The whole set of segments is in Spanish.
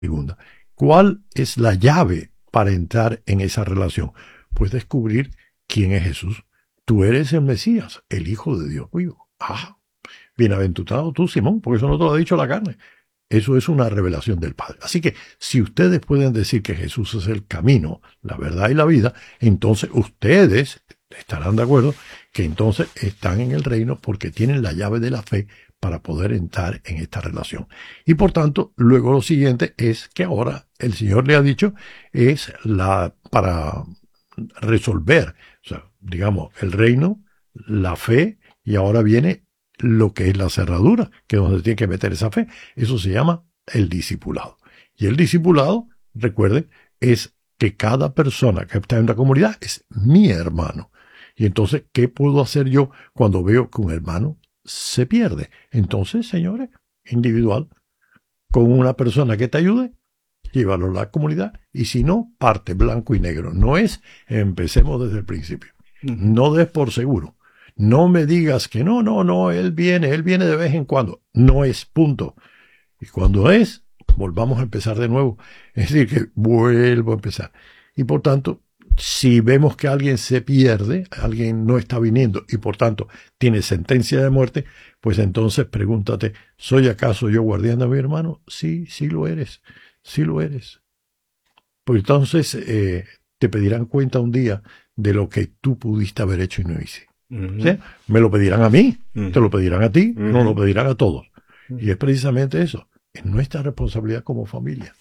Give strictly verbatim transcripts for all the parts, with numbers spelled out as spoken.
segunda. ¿Cuál es la llave para entrar en esa relación? Pues descubrir quién es Jesús. Tú eres el Mesías, el Hijo de Dios vivo. Ah, bienaventurado tú, Simón, porque eso no te lo ha dicho la carne. Eso es una revelación del Padre. Así que si ustedes pueden decir que Jesús es el camino, la verdad y la vida, entonces ustedes estarán de acuerdo que entonces están en el reino porque tienen la llave de la fe para poder entrar en esta relación. Y por tanto, luego lo siguiente es que ahora el Señor le ha dicho, es la para resolver, o sea, digamos, el reino, la fe, y ahora viene lo que es la cerradura, que es donde tiene que meter esa fe. Eso se llama el discipulado. Y el discipulado, recuerden, es que cada persona que está en una comunidad es mi hermano. Y entonces, ¿qué puedo hacer yo cuando veo que un hermano se pierde? Entonces, señores, individual, con una persona que te ayude, llévalo a la comunidad, y si no, parte blanco y negro. No es, empecemos desde el principio. No des por seguro. No me digas que no, no, no, él viene, él viene de vez en cuando. No es, punto. Y cuando es, volvamos a empezar de nuevo. Es decir, que vuelvo a empezar. Y por tanto, si vemos que alguien se pierde, alguien no está viniendo y por tanto tiene sentencia de muerte, pues entonces pregúntate, ¿soy acaso yo guardián de mi hermano? Sí, sí lo eres, sí lo eres. Pues entonces eh, te pedirán cuenta un día de lo que tú pudiste haber hecho y no hice. Uh-huh. ¿Sí? Me lo pedirán a mí, uh-huh. Te lo pedirán a ti, uh-huh. Nos lo pedirán a todos. Uh-huh. Y es precisamente eso, es nuestra responsabilidad como familia.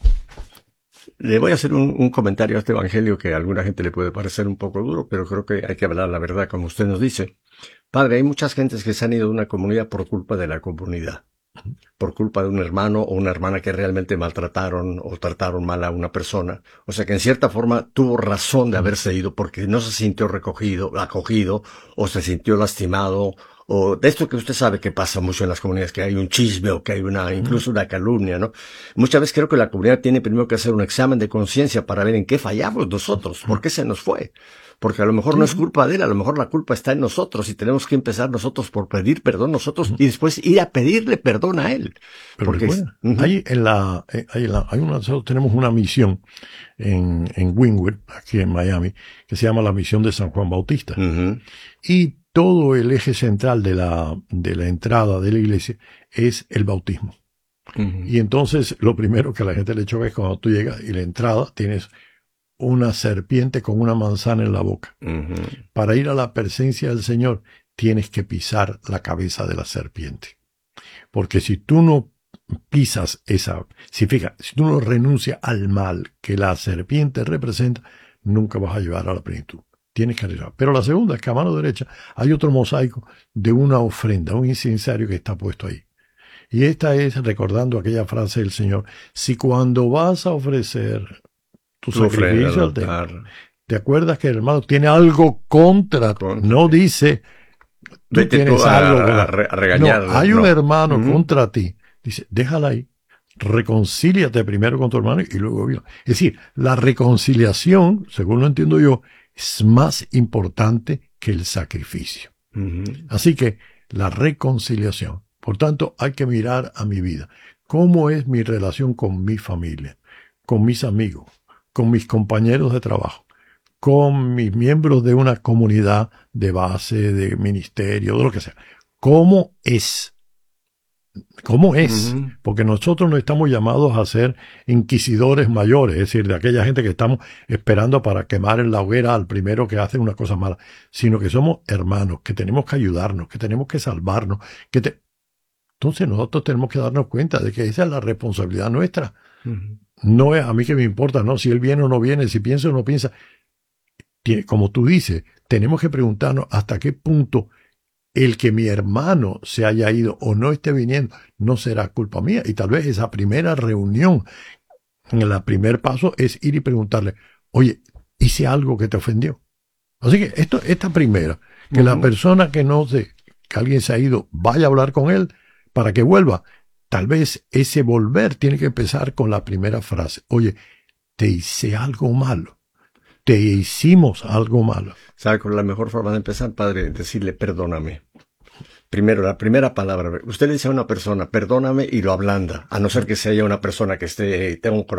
Le voy a hacer un, un comentario a este evangelio que a alguna gente le puede parecer un poco duro, pero creo que hay que hablar la verdad, como usted nos dice. Padre, hay muchas gentes que se han ido de una comunidad por culpa de la comunidad, por culpa de un hermano o una hermana que realmente maltrataron o trataron mal a una persona. O sea que en cierta forma tuvo razón de haberse ido porque no se sintió recogido, acogido, o se sintió lastimado, o de esto que usted sabe que pasa mucho en las comunidades, que hay un chisme o que hay una, incluso una calumnia, ¿no? Muchas veces creo que la comunidad tiene primero que hacer un examen de conciencia para ver en qué fallamos nosotros, por qué se nos fue. Porque a lo mejor no es culpa de él, a lo mejor la culpa está en nosotros y tenemos que empezar nosotros por pedir perdón nosotros y después ir a pedirle perdón a él. Pero porque recuerda, uh-huh. hay en la, hay en la, hay una, nosotros tenemos una misión en, en Wynwood, aquí en Miami, que se llama la misión de San Juan Bautista. Uh-huh. Y todo el eje central de la, de la entrada de la iglesia es el bautismo. Uh-huh. Y entonces lo primero que a la gente le choca es cuando tú llegas y la entrada tienes una serpiente con una manzana en la boca. Uh-huh. Para ir a la presencia del Señor tienes que pisar la cabeza de la serpiente. Porque si tú no pisas esa, si fija, si tú no renuncias al mal que la serpiente representa, nunca vas a llegar a la plenitud. Tienes que arriesgar. Pero la segunda es que a mano derecha hay otro mosaico de una ofrenda, un incensario que está puesto ahí. Y esta es recordando aquella frase del Señor, si cuando vas a ofrecer tu sacrificio al templo, ¿te acuerdas que el hermano tiene algo contra? contra no ti. Dice, tú Vete tienes tú a, algo a, a regañar. No, hay un no. hermano uh-huh. contra ti. Dice, déjala ahí. Reconcíliate primero con tu hermano y luego vino. Es decir, la reconciliación, según lo entiendo yo, es más importante que el sacrificio. Uh-huh. Así que la reconciliación. Por tanto, hay que mirar a mi vida. ¿Cómo es mi relación con mi familia, con mis amigos, con mis compañeros de trabajo, con mis miembros de una comunidad de base, de ministerio, de lo que sea? ¿Cómo es? ¿Cómo es? Uh-huh. Porque nosotros no estamos llamados a ser inquisidores mayores, es decir, de aquella gente que estamos esperando para quemar en la hoguera al primero que hace una cosa mala, sino que somos hermanos, que tenemos que ayudarnos, que tenemos que salvarnos. Que te... Entonces nosotros tenemos que darnos cuenta de que esa es la responsabilidad nuestra. Uh-huh. No es a mí que me importa, no, si él viene o no viene, si piensa o no piensa. Tiene, como tú dices, tenemos que preguntarnos hasta qué punto el que mi hermano se haya ido o no esté viniendo no será culpa mía. Y tal vez esa primera reunión, en el primer paso es ir y preguntarle, oye, ¿hice algo que te ofendió? Así que esto, esta primera, que uh-huh. la persona que no sé, que alguien se ha ido, vaya a hablar con él para que vuelva. Tal vez ese volver tiene que empezar con la primera frase. Oye, te hice algo malo. Te hicimos algo malo. ¿Sabe cuál es la mejor forma de empezar, padre? Decirle, perdóname. Primero, la primera palabra. Usted le dice a una persona, perdóname, y lo ablanda, a no ser que sea una persona que esté, tenga un